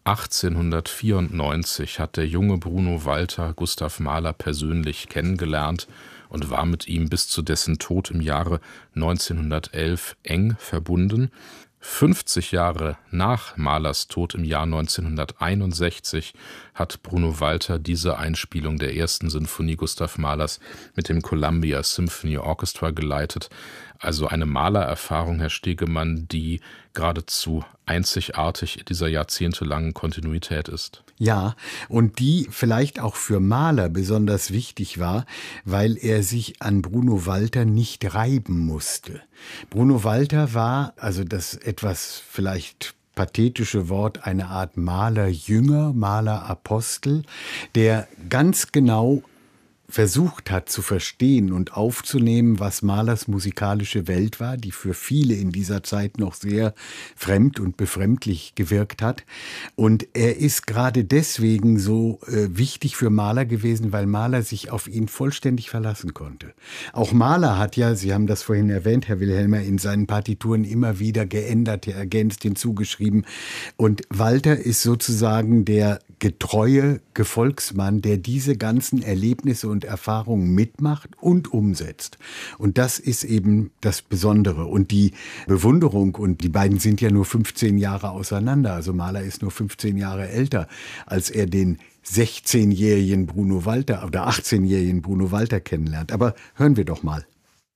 1894 hat der junge Bruno Walter Gustav Mahler persönlich kennengelernt und war mit ihm bis zu dessen Tod im Jahre 1911 eng verbunden. 50 Jahre nach Mahlers Tod im Jahr 1961 hat Bruno Walter diese Einspielung der ersten Sinfonie Gustav Mahlers mit dem Columbia Symphony Orchestra geleitet. Also eine Mahler-Erfahrung, Herr Stegemann, die geradezu einzigartig in dieser jahrzehntelangen Kontinuität ist. Ja, und die vielleicht auch für Mahler besonders wichtig war, weil er sich an Bruno Walter nicht reiben musste. Bruno Walter war, also das etwas vielleicht pathetische Wort, eine Art Mahler-Jünger, Mahler-Apostel, der ganz genau versucht hat zu verstehen und aufzunehmen, was Mahlers musikalische Welt war, die für viele in dieser Zeit noch sehr fremd und befremdlich gewirkt hat. Und er ist gerade deswegen so wichtig für Mahler gewesen, weil Mahler sich auf ihn vollständig verlassen konnte. Auch Mahler hat ja, Sie haben das vorhin erwähnt, Herr Wilhelmer, in seinen Partituren immer wieder geändert, ergänzt, hinzugeschrieben. Und Walter ist sozusagen der getreue Gefolgsmann, der diese ganzen Erlebnisse und Erfahrungen mitmacht und umsetzt. Und das ist eben das Besondere. Und die Bewunderung, und die beiden sind ja nur 15 Jahre auseinander, also Mahler ist nur 15 Jahre älter, als er den 16-jährigen Bruno Walter oder 18-jährigen Bruno Walter kennenlernt. Aber hören wir doch mal.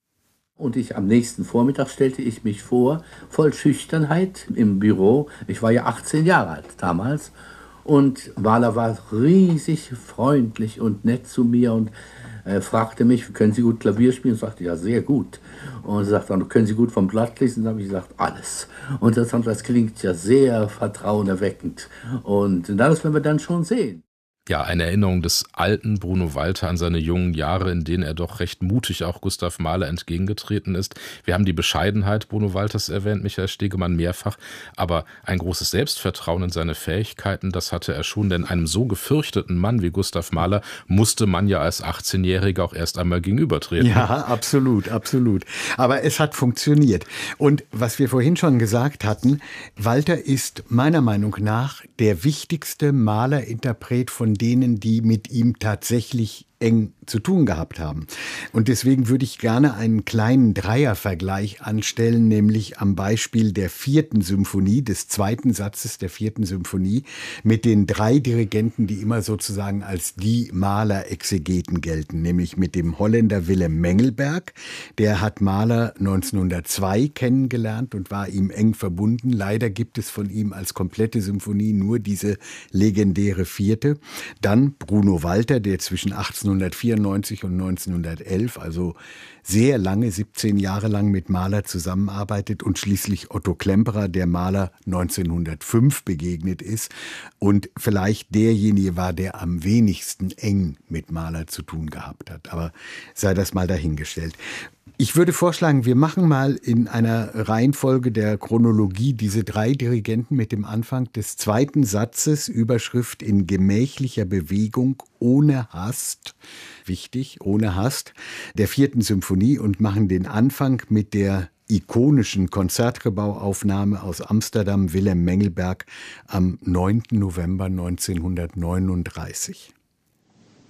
Und am nächsten Vormittag stellte ich mich vor, voll Schüchternheit im Büro. Ich war ja 18 Jahre alt damals. Und Mahler war riesig freundlich und nett zu mir und fragte mich, können Sie gut Klavier spielen? Ich sagte, ja, sehr gut. Und er sagte, können Sie gut vom Blatt lesen? Dann habe ich gesagt, alles. Und das klingt ja sehr vertrauenerweckend. Und das werden wir dann schon sehen. Ja, eine Erinnerung des alten Bruno Walter an seine jungen Jahre, in denen er doch recht mutig auch Gustav Mahler entgegengetreten ist. Wir haben die Bescheidenheit Bruno Walters erwähnt, Michael Stegemann, mehrfach, aber ein großes Selbstvertrauen in seine Fähigkeiten, das hatte er schon, denn einem so gefürchteten Mann wie Gustav Mahler musste man ja als 18-Jähriger auch erst einmal gegenübertreten. Ja, absolut, absolut. Aber es hat funktioniert. Und was wir vorhin schon gesagt hatten, Walter ist meiner Meinung nach der wichtigste Mahler-Interpret von denen, die mit ihm tatsächlich eng zu tun gehabt haben. Und deswegen würde ich gerne einen kleinen Dreiervergleich anstellen, nämlich am Beispiel der 4. Symphonie, des 2. Satzes der 4. Symphonie, mit den 3 Dirigenten, die immer sozusagen als die Mahler-Exegeten gelten, nämlich mit dem Holländer Willem Mengelberg. Der hat Mahler 1902 kennengelernt und war ihm eng verbunden. Leider gibt es von ihm als komplette Symphonie nur diese legendäre 4. Dann Bruno Walter, der zwischen 1894 und 1911, also sehr lange, 17 Jahre lang mit Mahler zusammenarbeitet, und schließlich Otto Klemperer, der Mahler 1905 begegnet ist und vielleicht derjenige war, der am wenigsten eng mit Mahler zu tun gehabt hat. Aber sei das mal dahingestellt. Ich würde vorschlagen, wir machen mal in einer Reihenfolge der Chronologie diese 3 Dirigenten mit dem Anfang des 2. Satzes, Überschrift in gemächlicher Bewegung, ohne Hast, wichtig, ohne Hast, der 4. Symphonie, und machen den Anfang mit der ikonischen Konzertgebauaufnahme aus Amsterdam, Willem Mengelberg, am 9. November 1939.